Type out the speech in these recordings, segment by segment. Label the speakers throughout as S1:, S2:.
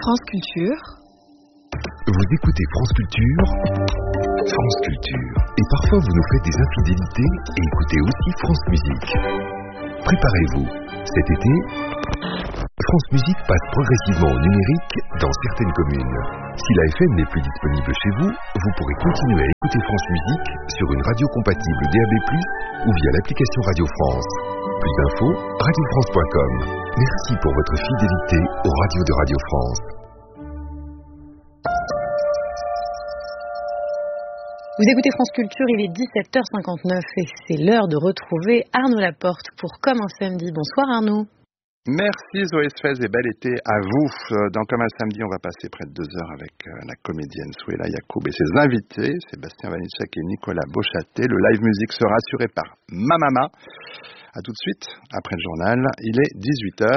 S1: France Culture.
S2: Vous écoutez France Culture, France Culture. Et parfois vous nous faites des infidélités et écoutez aussi France Musique. Préparez-vous, cet été, France Musique passe progressivement au numérique dans certaines communes. Si la FM n'est plus disponible chez vous, vous pourrez continuer à écouter France Musique sur une radio compatible DAB+, ou via l'application Radio France. Plus d'infos, radiofrance.com. Merci pour votre fidélité aux radios de Radio France.
S1: Vous écoutez France Culture, il est 17h59 et c'est l'heure de retrouver Arnaud Laporte pour Comme un samedi. Bonsoir Arnaud.
S3: Merci Zoé Sfez et bel été à vous. Dans Comme un samedi, on va passer près de 2 heures avec la comédienne Souela Yacoub et ses invités, Sébastien Vanitschek et Nicolas Beauchâté. Le live musique sera assuré par Mamama. A tout de suite, après le journal, il est 18h.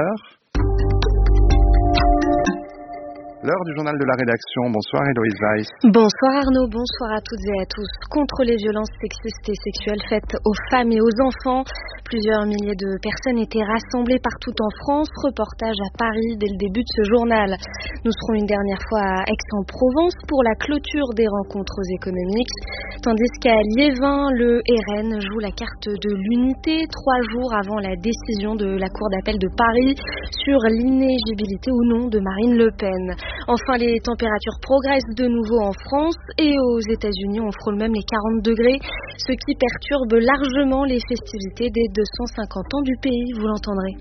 S3: L'heure du journal de la rédaction. Bonsoir Héloïse Weiss.
S4: Bonsoir Arnaud, bonsoir à toutes et à tous. Contre les violences sexistes et sexuelles faites aux femmes et aux enfants, plusieurs milliers de personnes étaient rassemblées partout en France. Reportage à Paris dès le début de ce journal. Nous serons une dernière fois à Aix-en-Provence pour la clôture des rencontres économiques, tandis qu'à Liévin, le RN joue la carte de l'unité 3 jours avant la décision de la Cour d'appel de Paris sur l'inéligibilité ou non de Marine Le Pen. Enfin, les températures progressent de nouveau en France et aux États-Unis, on frôle même les 40 degrés, ce qui perturbe largement les festivités des 250 ans du pays, vous l'entendrez.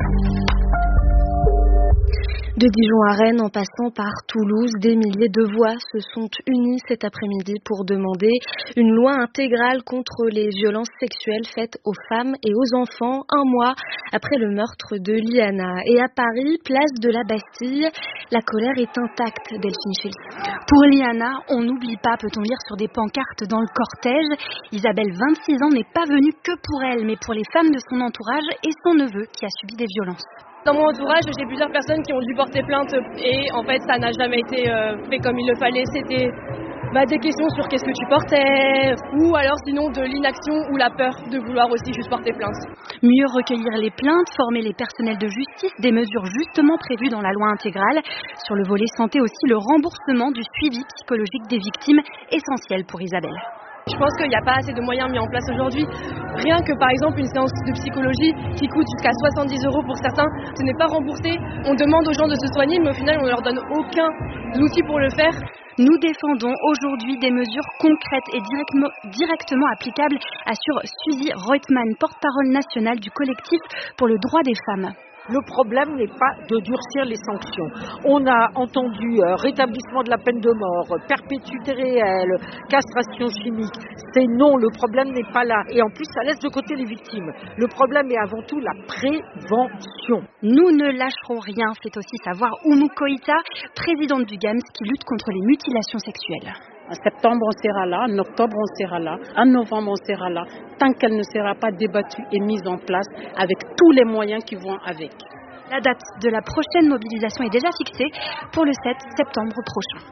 S4: De Dijon à Rennes, en passant par Toulouse, des milliers de voix se sont unies cet après-midi pour demander une loi intégrale contre les violences sexuelles faites aux femmes et aux enfants, un mois après le meurtre de Liana. Et à Paris, place de la Bastille, la colère est intacte, Delphine Schiltz.
S5: Pour Liana, on n'oublie pas, peut-on lire sur des pancartes dans le cortège. Isabelle, 26 ans, n'est pas venue que pour elle, mais pour les femmes de son entourage et son neveu qui a subi des violences.
S6: Dans mon entourage, j'ai plusieurs personnes qui ont dû porter plainte et en fait, ça n'a jamais été fait comme il le fallait. C'était des questions sur qu'est-ce que tu portais ou alors sinon de l'inaction ou la peur de vouloir aussi juste porter plainte.
S5: Mieux recueillir les plaintes, former les personnels de justice, des mesures justement prévues dans la loi intégrale. Sur le volet santé aussi, le remboursement du suivi psychologique des victimes, essentiel pour Isabelle.
S6: Je pense qu'il n'y a pas assez de moyens mis en place aujourd'hui. Rien que par exemple une séance de psychologie qui coûte jusqu'à 70 € pour certains, ce n'est pas remboursé. On demande aux gens de se soigner, mais au final on ne leur donne aucun outil pour le faire.
S5: Nous défendons aujourd'hui des mesures concrètes et directement applicables, assure Suzy Reutemann, porte-parole nationale du collectif pour le droit des femmes.
S7: Le problème n'est pas de durcir les sanctions. On a entendu rétablissement de la peine de mort, perpétuité réelle, castration chimique. C'est non, le problème n'est pas là. Et en plus, ça laisse de côté les victimes. Le problème est avant tout la prévention.
S5: Nous ne lâcherons rien, fait aussi savoir Oumou Koïta, présidente du GAMS qui lutte contre les mutilations sexuelles.
S7: En septembre, on sera là. En octobre, on sera là. En novembre, on sera là. Tant qu'elle ne sera pas débattue et mise en place avec tous les moyens qui vont avec.
S5: La date de la prochaine mobilisation est déjà fixée pour le 7 septembre prochain.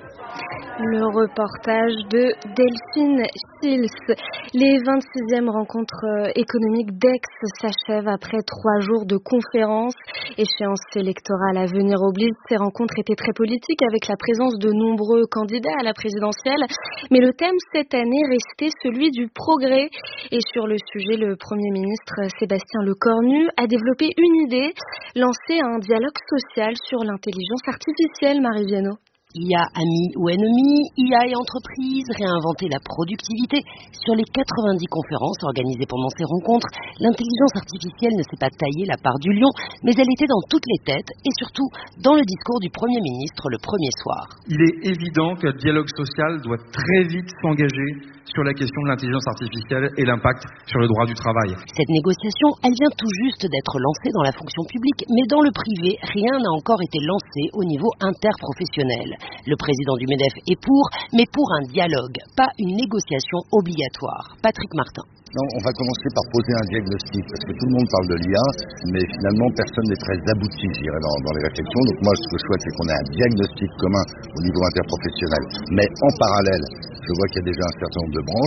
S4: Le reportage de Delphine Schiltz. Les 26e rencontres économiques d'Aix s'achèvent après 3 jours de conférences. Échéance électorale à venir oblige. Ces rencontres étaient très politiques avec la présence de nombreux candidats à la présidentielle. Mais le thème cette année restait celui du progrès. Et sur le sujet, le Premier ministre Sébastien Lecornu a développé une idée, lancer un dialogue social sur l'intelligence artificielle, Marie Viennot.
S8: IA amis ou ennemis, IA et entreprises, réinventer la productivité. Sur les 90 conférences organisées pendant ces rencontres, l'intelligence artificielle ne s'est pas taillé la part du lion, mais elle était dans toutes les têtes et surtout dans le discours du Premier ministre le premier soir.
S9: Il est évident qu'un dialogue social doit très vite s'engager sur la question de l'intelligence artificielle et l'impact sur le droit du travail.
S8: Cette négociation, elle vient tout juste d'être lancée dans la fonction publique, mais dans le privé, rien n'a encore été lancé au niveau interprofessionnel. Le président du MEDEF est pour, mais pour un dialogue, pas une négociation obligatoire. Patrick Martin.
S10: Non, on va commencer par poser un diagnostic, parce que tout le monde parle de l'IA, mais finalement personne n'est très abouti, je dirais, dans les réflexions. Donc moi, ce que je souhaite, c'est qu'on ait un diagnostic commun au niveau interprofessionnel. Mais en parallèle, je vois qu'il y a déjà un certain nombre de branches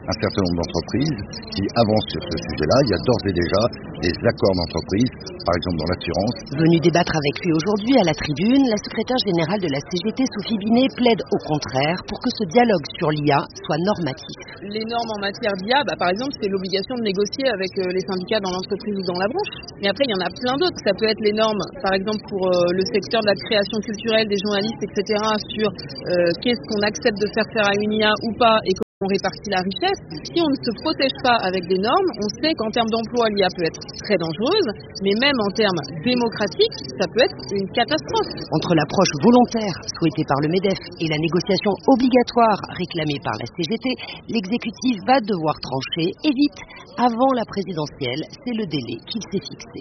S10: un certain nombre d'entreprises qui avancent sur ce sujet-là. Il y a d'ores et déjà des accords d'entreprise, par exemple dans l'assurance.
S8: Venue débattre avec lui aujourd'hui à la tribune, la secrétaire générale de la CGT, Sophie Binet, plaide au contraire pour que ce dialogue sur l'IA soit normatif.
S11: Les normes en matière d'IA, par exemple, c'est l'obligation de négocier avec les syndicats dans l'entreprise ou dans la branche. Mais après, il y en a plein d'autres. Ça peut être les normes, par exemple, pour le secteur de la création culturelle, des journalistes, etc., sur qu'est-ce qu'on accepte de faire à une IA ou pas et on répartit la richesse. Si on ne se protège pas avec des normes, on sait qu'en termes d'emploi, l'IA peut être très dangereuse, mais même en termes démocratiques, ça peut être une catastrophe.
S8: Entre l'approche volontaire souhaitée par le MEDEF et la négociation obligatoire réclamée par la CGT, l'exécutif va devoir trancher et vite. Avant la présidentielle, c'est le délai qu'il s'est fixé.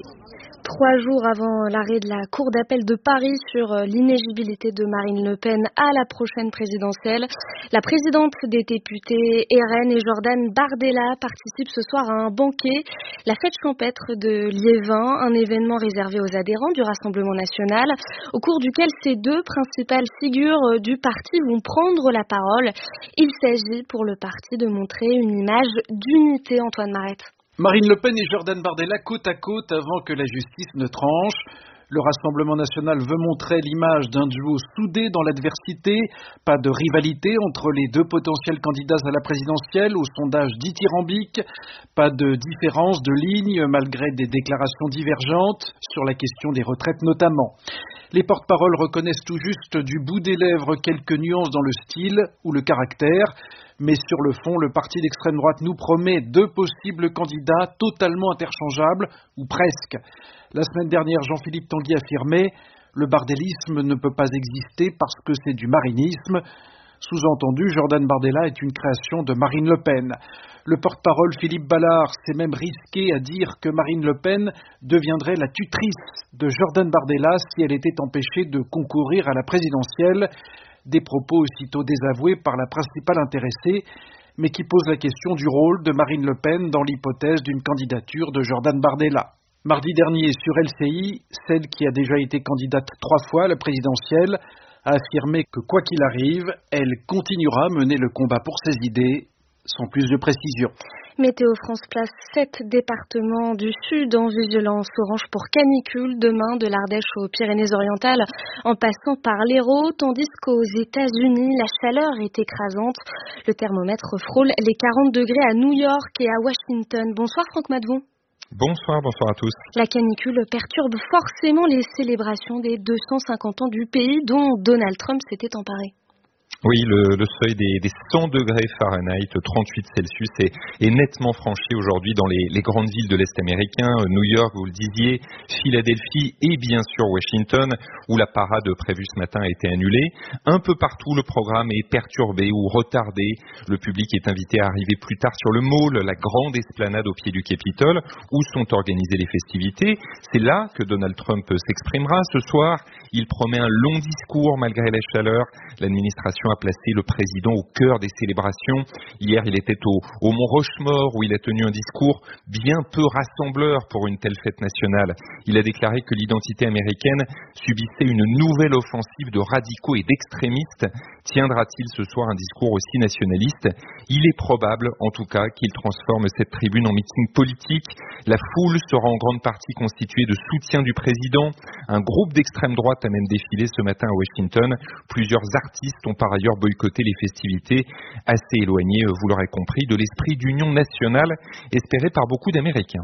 S4: 3 jours avant l'arrêt de la Cour d'appel de Paris sur l'inéligibilité de Marine Le Pen à la prochaine présidentielle, la présidente des députés RN et Jordan Bardella participent ce soir à un banquet, la fête champêtre de Liévin, un événement réservé aux adhérents du Rassemblement national, au cours duquel ces 2 principales figures du parti vont prendre la parole. Il s'agit pour le parti de montrer une image d'unité, Antoine Marette.
S12: Marine Le Pen et Jordan Bardella côte à côte avant que la justice ne tranche. Le Rassemblement national veut montrer l'image d'un duo soudé dans l'adversité. Pas de rivalité entre les 2 potentiels candidats à la présidentielle, au sondage dithyrambique. Pas de différence de ligne malgré des déclarations divergentes sur la question des retraites notamment. Les porte-paroles reconnaissent tout juste du bout des lèvres quelques nuances dans le style ou le caractère. Mais sur le fond, le parti d'extrême droite nous promet 2 possibles candidats totalement interchangeables, ou presque. La semaine dernière, Jean-Philippe Tanguy affirmait « Le bardélisme ne peut pas exister parce que c'est du marinisme ». Sous-entendu, Jordan Bardella est une création de Marine Le Pen. Le porte-parole Philippe Ballard s'est même risqué à dire que Marine Le Pen deviendrait la tutrice de Jordan Bardella si elle était empêchée de concourir à la présidentielle. Des propos aussitôt désavoués par la principale intéressée, mais qui posent la question du rôle de Marine Le Pen dans l'hypothèse d'une candidature de Jordan Bardella. Mardi dernier, sur LCI, celle qui a déjà été candidate 3 fois à la présidentielle a affirmé que quoi qu'il arrive, elle continuera à mener le combat pour ses idées, sans plus de précision.
S4: Météo France place 7 départements du sud en vigilance orange pour canicule demain, de l'Ardèche aux Pyrénées-Orientales en passant par l'Hérault, tandis qu'aux États-Unis, la chaleur est écrasante. Le thermomètre frôle les 40 degrés à New York et à Washington. Bonsoir Franck Madvon.
S13: Bonsoir à tous.
S4: La canicule perturbe forcément les célébrations des 250 ans du pays dont Donald Trump s'était emparé.
S13: Oui, le seuil des 100 degrés Fahrenheit, 38 Celsius, est nettement franchi aujourd'hui dans les grandes villes de l'Est américain, New York, vous le disiez, Philadelphie et bien sûr Washington, où la parade prévue ce matin a été annulée. Un peu partout, le programme est perturbé ou retardé. Le public est invité à arriver plus tard sur le Mall, la grande esplanade au pied du Capitole, où sont organisées les festivités. C'est là que Donald Trump s'exprimera ce soir. Il promet un long discours malgré la chaleur. L'administration a placé le président au cœur des célébrations. Hier, il était au Mont Rushmore où il a tenu un discours bien peu rassembleur pour une telle fête nationale. Il a déclaré que l'identité américaine subissait une nouvelle offensive de radicaux et d'extrémistes. Tiendra-t-il ce soir un discours aussi nationaliste ? Il est probable, en tout cas, qu'il transforme cette tribune en meeting politique. La foule sera en grande partie constituée de soutien du président. Un groupe d'extrême droite a même défilé ce matin à Washington. Plusieurs artistes ont par ailleurs boycotté les festivités, assez éloignées, vous l'aurez compris, de l'esprit d'union nationale espéré par beaucoup d'Américains.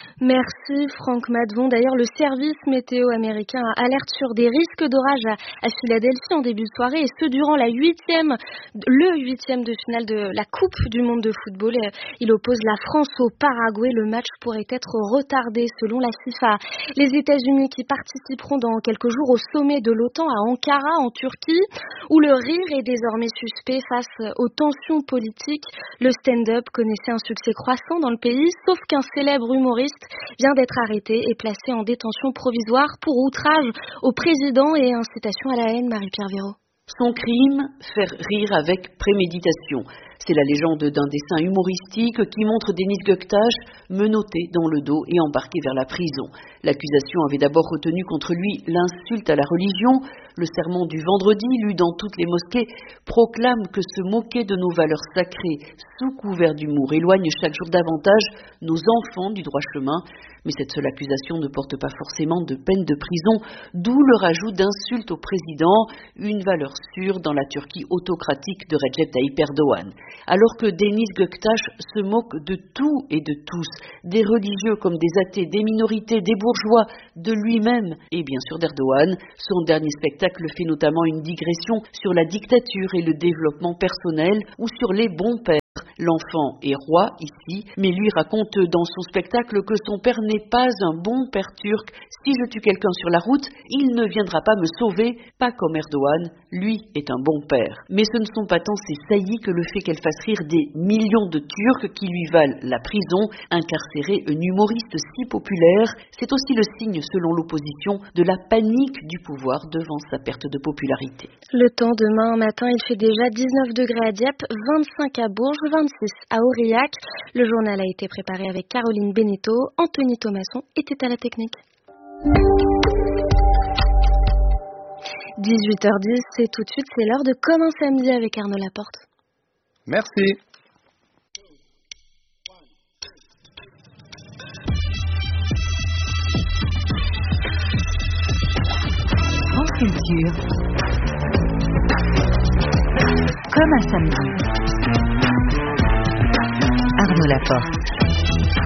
S4: Merci Franck Madvon. D'ailleurs, le service météo américain alerte sur des risques d'orage à Philadelphie en début de soirée, et ce durant le huitième de finale de la Coupe du monde de football. Il oppose la France au Paraguay. Le match pourrait être retardé selon la FIFA. Les États-Unis qui participeront dans quelques jours au sommet de l'OTAN à Ankara en Turquie, où le rire est désormais suspect face aux tensions politiques. Le stand-up connaissait un succès croissant dans le pays, sauf qu'un célèbre humoriste vient d'être arrêté et placé en détention provisoire pour outrage au président et incitation à la haine. Marie-Pierre Véraud.
S14: Son crime, faire rire avec préméditation. C'est la légende d'un dessin humoristique qui montre Denis Göktaş menotté dans le dos et embarqué vers la prison. L'accusation avait d'abord retenu contre lui l'insulte à la religion. Le sermon du vendredi, lu dans toutes les mosquées, proclame que se moquer de nos valeurs sacrées sous couvert d'humour éloigne chaque jour davantage nos enfants du droit chemin. Mais cette seule accusation ne porte pas forcément de peine de prison, d'où le rajout d'insultes au président, une valeur sûre dans la Turquie autocratique de Recep Tayyip Erdogan. Alors que Denis Göktaş se moque de tout et de tous, des religieux comme des athées, des minorités, des bourgeois, de lui-même et bien sûr d'Erdogan, son dernier spectacle fait notamment une digression sur la dictature et le développement personnel ou sur les bons pères. L'enfant est roi ici, mais lui raconte dans son spectacle que son père n'est pas un bon père turc. Si je tue quelqu'un sur la route, il ne viendra pas me sauver, pas comme Erdogan, lui est un bon père. Mais ce ne sont pas tant ses saillies que le fait qu'elle fasse rire des millions de Turcs qui lui valent la prison. Incarcérer un humoriste si populaire, c'est aussi le signe, selon l'opposition, de la panique du pouvoir devant sa perte de popularité.
S4: Le temps demain matin, il fait déjà 19 degrés à Dieppe, 25 à Bourges, 26 à Aurillac. Le journal a été préparé avec Caroline Beneteau. Anthony Thomasson était à la technique. 18h10, c'est tout de suite, c'est l'heure de Comme un samedi avec Arnaud Laporte.
S3: Merci.
S15: France Culture. Comme un samedi. Arnaud Laporte.